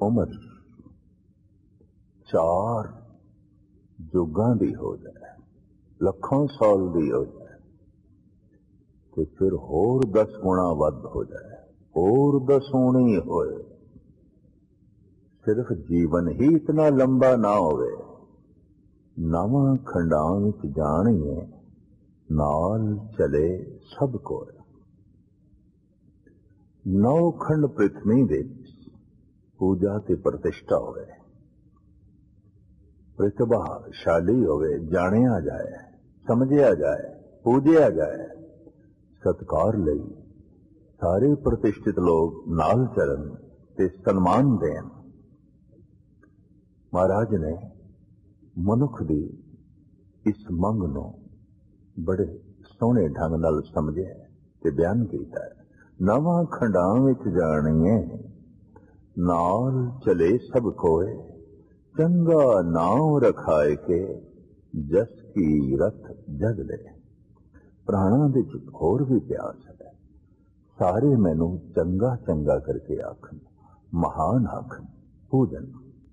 ਉਮਰ 4 ਯੁੱਗਾਂ ਦੀ ਹੋ ਜਾਏ, ਲੱਖਾਂ ਸਾਲ ਦੀ ਹੋ ਜਾਏ, ਤੇ ਫਿਰ ਹੋਰ 10 ਗੁਣਾ ਵੱਧ ਹੋ ਜਾਏ, ਹੋਰ 10 ਹੋਣੀ ਹੋਏ, ਸਿਰਫ ਜੀਵਨ ਹੀ ਇਤਨਾ ਲੰਬਾ ਨਾ ਹੋਵੇ, ਨਵਾਂ ਖੰਡਾਂ ਵਿੱਚ ਜਾਣੀਏ, ਨਾਲ ਚਲੇ ਸਭ ਕੋਲ। 9 ਖੰਡ ਪ੍ਰਿਥਵੀ ਦੇ ਪੂਜਾ ਤੇ ਪ੍ਰਤਿਸ਼ਠਾ ਹੋਵੇ, ਪ੍ਰਤਿਭਾਸ਼ਾਲੀ ਹੋਵੇ, ਜਾਣਿਆ ਜਾਏ, ਸਮਝਿਆ ਜਾਏ, ਪੂਜਿਆ ਜਾਏ, ਸਤਿਕਾਰ ਲਈ ਸਾਰੇ ਪ੍ਰਤਿਸ਼ਠਿਤ ਲੋਕ ਨਾਲ ਚੱਲਣ ਤੇ ਸਨਮਾਨ ਦੇਣ। ਮਹਾਰਾਜ ਨੇ ਮਨੁੱਖ ਦੀ ਇਸ ਮੰਗ ਨੂੰ ਬੜੇ ਸੋਹਣੇ ਢੰਗ ਨਾਲ ਸਮਝਿਆ ਤੇ ਬਿਆਨ ਕੀਤਾ ਹੈ। ਨਵਾਂ ਖੰਡਾਂ ਵਿੱਚ ਜਾਣੀਏ, ਨਾਲ ਚਲੇ ਸਭ ਕੋਏ, ਚੰਗਾ ਨਾਮ ਰਖਾਏ ਕੇ, ਜਸ ਕੀ ਰਥ ਜਗ ਲੈ। ਪ੍ਰਾਣਾਂ ਦੇ ਚ ਹੋਰ ਵੀ ਪਿਆਸ ਹੈ, ਸਾਰੇ ਮੈਨੂੰ ਚੰਗਾ ਚੰਗਾ ਕਰਕੇ ਆਖਣ, ਮਹਾਨ ਆਖਣ, ਪੂਜਨ।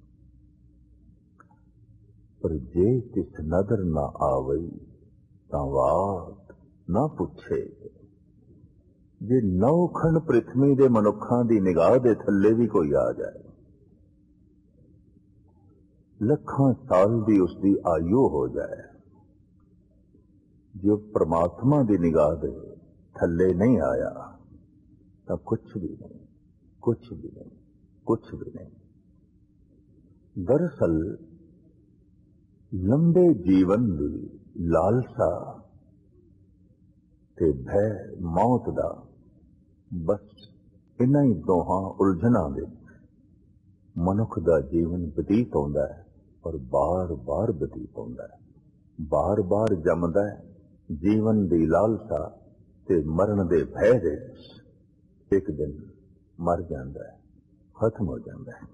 ਪਰ ਜੇ ਤਿਸ ਨਦਰ ਨਾ ਆਵਈ, ਤਾਂ ਬਾਤ ਨਾ ਪੁੱਛੇ। ਜੇ 9 ਖੰਡ ਪ੍ਰਿਥਵੀ ਦੇ ਮਨੁੱਖਾਂ ਦੀ ਨਿਗਾਹ ਦੇ ਥੱਲੇ ਵੀ ਕੋਈ ਆ ਜਾਏ, ਲੱਖਾਂ ਸਾਲ ਦੀ ਉਸਦੀ ਆਯੂ ਹੋ ਜਾਏ, ਜੋ ਪ੍ਰਮਾਤਮਾ ਦੀ ਨਿਗਾਹ ਦੇ ਥੱਲੇ ਨਹੀਂ ਆਇਆ, ਤਾਂ ਕੁਛ ਵੀ ਨਹੀਂ, ਕੁਛ ਵੀ ਨਹੀਂ, ਕੁਛ ਵੀ ਨਹੀਂ। ਦਰਅਸਲ ਲੰਬੇ ਜੀਵਨ ਦੀ ਲਾਲਸਾ ਤੇ ਭੈ ਮੌਤ ਦਾ, ਬਸ ਇਨ੍ਹਾਂ ਹੀ ਦੋਹਾਂ ਉਲਝਣਾਂ ਵਿੱਚ ਮਨੁੱਖ ਦਾ ਜੀਵਨ ਬਤੀਤ ਹੁੰਦਾ ਹੈ, ਔਰ ਬਾਰ-ਬਾਰ ਬਤੀਤ ਹੁੰਦਾ ਹੈ, ਬਾਰ-ਬਾਰ ਜੰਮਦਾ ਹੈ। ਜੀਵਨ ਦੀ ਲਾਲਸਾ ਤੇ ਮਰਨ ਦੇ ਭੈ ਦੇ ਇੱਕ ਦਿਨ ਮਰ ਜਾਂਦਾ ਹੈ, ਖਤਮ ਹੋ ਜਾਂਦਾ ਹੈ।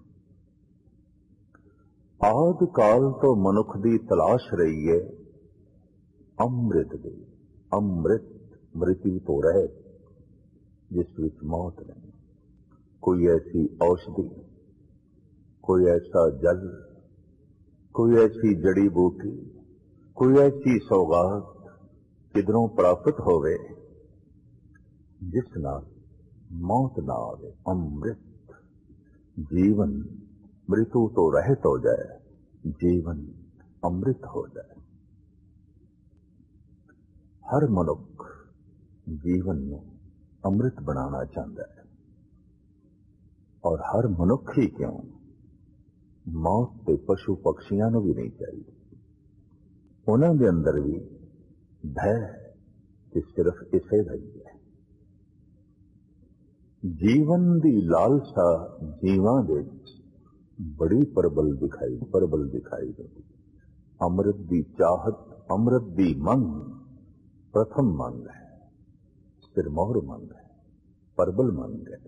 ਆਦਿ ਕਾਲ ਤੋਂ ਮਨੁੱਖ ਦੀ ਤਲਾਸ਼ ਰਹੀ ਹੈ ਅੰਮ੍ਰਿਤ ਦੀ, ਅੰਮ੍ਰਿਤ ਮ੍ਰਿਤਿ ਤੋਂ ਰਹਿਤ, ਜਿਸ ਵਿੱਚ ਮੌਤ ਨਹੀਂ। ਕੋਈ ਐਸੀ ਔਸ਼ਧੀ, ਕੋਈ ਐਸਾ ਜਲ, ਕੋਈ ਐਸੀ ਜੜੀ ਬੂਟੀ, ਕੋਈ ਐਸੀ ਸੌਗਾਤ ਕਿਧਰੋਂ ਪ੍ਰਾਪਤ ਹੋਵੇ ਜਿਸ ਨਾਲ ਮੌਤ ਨਾ ਆਵੇ। ਅੰਮ੍ਰਿਤ ਜੀਵਨ ਮ੍ਰਿਤੂ ਤੋਂ ਰਹਿਤ ਹੋ ਜਾਏ, ਜੀਵਨ ਅੰਮ੍ਰਿਤ ਹੋ ਜਾਏ। ਹਰ ਮਨੁੱਖ ਜੀਵਨ ਨੂੰ ਅੰਮ੍ਰਿਤ ਬਣਾਉਣਾ ਚਾਹੁੰਦਾ ਹੈ, ਔਰ ਹਰ ਮਨੁੱਖ ਹੀ ਕਿਉਂ, ਮੌਤ ਤੇ ਪਸ਼ੂ ਪਕਸ਼ੀਆਂ ਨੂੰ ਵੀ ਨਹੀਂ ਚਾਹੀਦੀ। ਉਹਨਾਂ ਦੇ ਅੰਦਰ ਵੀ ਭੈ ਤੇ ਸਿਰਫ ਇਸੇ ਦਾ ਹੀ ਹੈ। ਜੀਵਨ ਦੀ ਲਾਲਸਾ ਜੀਵਾਂ ਦੇ ਵਿੱਚ ਬੜੀ ਪ੍ਰਬਲ ਦਿਖਾਈ ਦਿੰਦੀ। ਅੰਮ੍ਰਿਤ ਦੀ ਚਾਹਤ, ਅੰਮ੍ਰਿਤ ਦੀ ਮੰਗ ਪ੍ਰਥਮ ਮੰਗ ਹੈ, ਸਿਰਮੌਰ ਮੰਗ ਹੈ, ਪ੍ਰਬਲ ਮੰਗ ਹੈ।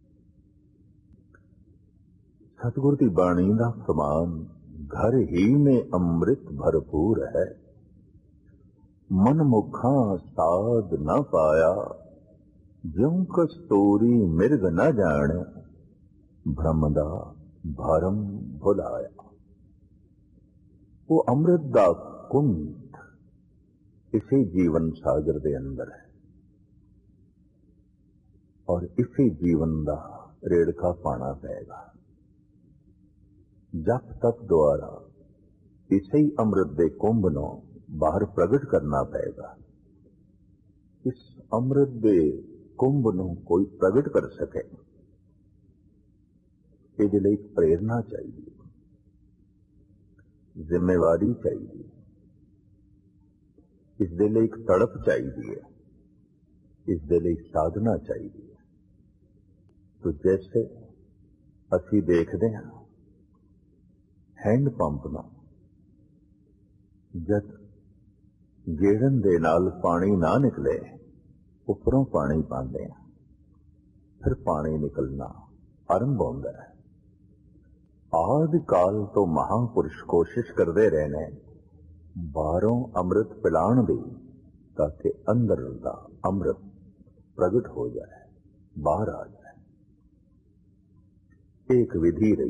ਸਤਿਗੁਰ ਦੀ ਬਾਣੀ ਦਾ ਫਰਮਾਨ, ਘਰ ਹੀ ਮੇ ਅੰਮ੍ਰਿਤ ਭਰਪੂਰ ਹੈ, ਮਨ ਮੁਖਾਂ ਸਾਧ ਨਾ ਪਾਇਆ, ਜਿਉ ਕਸਤੂਰੀ ਮਿਰਗ ਨਾ ਜਾਣ, ਭ੍ਰਮ ਦਾ ਭਰਮ ਭੁਲਾਇਆ। ਉਹ ਅੰਮ੍ਰਿਤ ਦਾ ਕੁੰਡ ਇਸੇ ਜੀਵਨ ਸਾਗਰ ਦੇ ਅੰਦਰ ਹੈ, ਔਰ ਇਸੇ ਜੀਵਨ ਦਾ ਰੇੜਕਾ ਪਾਣਾ ਪਏਗਾ। ਜਪ ਤਪ ਦੁਆਰਾ ਇਸੇ ਹੀ ਅੰਮ੍ਰਿਤ ਦੇ ਕੁੰਭ ਨੂੰ ਬਾਹਰ ਪ੍ਰਗਟ ਕਰਨਾ ਪਏਗਾ। ਇਸ ਅੰਮ੍ਰਿਤ ਦੇ ਕੁੰਭ ਨੂੰ ਕੋਈ ਪ੍ਰਗਟ ਕਰ ਸਕੇ, ਇਹਦੇ ਲਈ ਪ੍ਰੇਰਨਾ ਚਾਹੀਦੀ ਹੈ, ਜ਼ਿੰਮੇਵਾਰੀ ਚਾਹੀਦੀ ਹੈ, ਇਸ ਦੇ ਲਈ ਇੱਕ ਤੜਪ ਚਾਹੀਦੀ ਹੈ, ਇਸ ਦੇ ਲਈ ਸਾਧਨਾ ਚਾਹੀਦੀ ਹੈ। ਤੋ ਜੈਸੇ ਅਸੀਂ ਦੇਖਦੇ ਹਾਂ ਹੈਂਡ ਪੰਪ ਨੂੰ, ਜਦ ਗੇੜਨ ਦੇ ਨਾਲ ਪਾਣੀ ਨਾ ਨਿਕਲੇ, ਉੱਪਰੋਂ ਪਾਣੀ ਪਾਉਂਦੇ ਹਾਂ, ਫਿਰ ਪਾਣੀ ਨਿਕਲਣਾ ਆਰੰਭ ਹੁੰਦਾ ਹੈ। ਆਦਿ ਕਾਲ ਤੋਂ ਮਹਾਂਪੁਰਸ਼ ਕੋਸ਼ਿਸ਼ ਕਰਦੇ ਰਹੇ ਨੇ ਬਾਹਰੋਂ ਅੰਮ੍ਰਿਤ ਪਿਲਾਉਣ ਦੀ, ਤਾਂ ਕਿ ਅੰਦਰ ਦਾ ਅੰਮ੍ਰਿਤ ਪ੍ਰਗਟ ਹੋ ਜਾਏ, ਬਾਹਰ ਆ ਜਾਏ। ਇੱਕ ਵਿਧੀ ਰਹੀ।